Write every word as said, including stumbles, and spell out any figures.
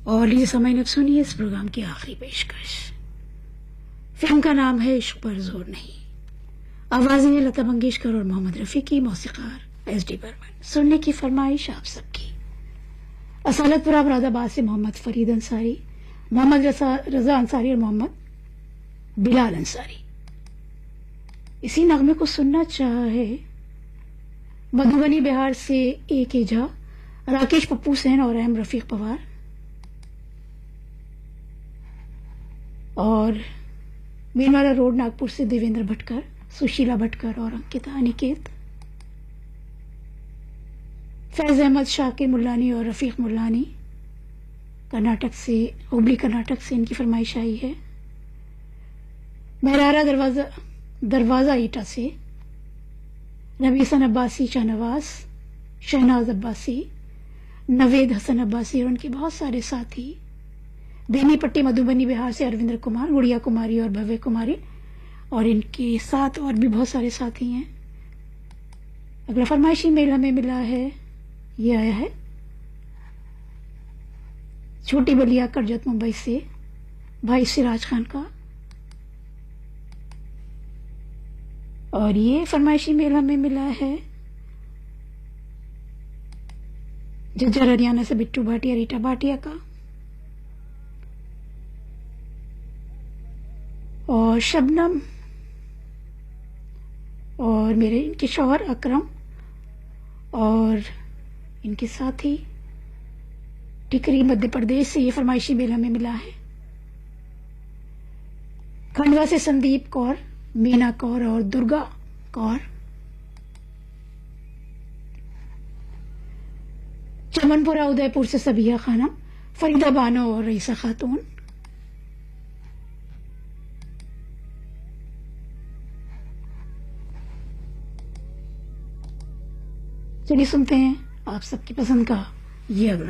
और लीजिए समय अब सुनिए इस प्रोग्राम की आखिरी पेशकश। फिल्म का नाम है इश्क पर जोर नहीं। आवाजें हैं लता मंगेशकर और मोहम्मद रफी की, मौसीकार एस डी बर्मन। सुनने की फरमाइश आप सबकी। असालतपुरा मुरादाबाद से मोहम्मद फरीद अंसारी, मोहम्मद रजा अंसारी और मोहम्मद बिलाल अंसारी इसी नगमे को सुनना चाहे। मधुबनी बिहार से ए के झा, राकेश पप्पू सेन और अहम रफीक पवार, और मीरवाला रोड नागपुर से देवेंद्र भटकर, सुशीला भटकर और अंकिता अनिकेत, फैज अहमद, शाकिर मुल्लानी और रफीक मुल्लानी कर्नाटक से, हुबली कर्नाटक से इनकी फरमाइश आई है। महरारा दरवाजा दरवाजा ईटा से नवीसन अब्बासी, शाहनवाज, शहनाज अब्बासी, नवेद हसन अब्बासी और उनके बहुत सारे साथी। बेनीपट्टी मधुबनी बिहार से अरविंद्र कुमार, गुड़िया कुमारी और भव्य कुमारी और इनके साथ और भी बहुत सारे साथी हैं। अगला फरमाइशी मेल हमें मिला है, ये आया है छोटी बलिया करजत मुंबई से भाई सिराज खान का, और ये फरमाइशी मेल हमें मिला है झज्जर हरियाणा से बिट्टू भाटिया, रीटा भाटिया का, और शबनम और मेरे इनके शौहर अकरम और इनके साथी टिकरी मध्य प्रदेश से ये फरमाइशी मेल हमें मिला है। खंडवा से संदीप कौर, मीना कौर और दुर्गा कौर, चमनपुरा उदयपुर से सबिया खानम, फरीदा बानो और रईसा खातून, चलिए सुनते हैं आप सबकी पसंद का ये अगला